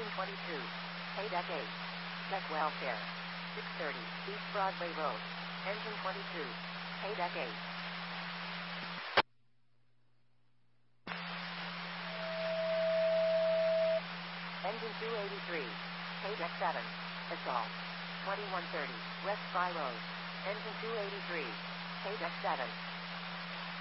Engine 22. Paydeck 8. Deck welfare. 630 East Broadway Road. Engine 22. Paydeck 8. Engine 283. Paydeck 7. Assault. 2130 West Spy Road. Engine 283. Paydeck 7.